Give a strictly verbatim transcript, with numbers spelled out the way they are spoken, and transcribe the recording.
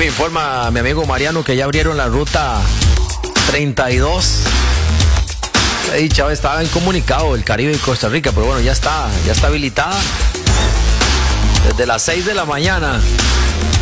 informa mi amigo Mariano que ya abrieron la ruta treinta y dos. Ahí, Chávez, estaba incomunicado el Caribe y Costa Rica, pero bueno, ya está, ya está habilitada desde las seis de la mañana.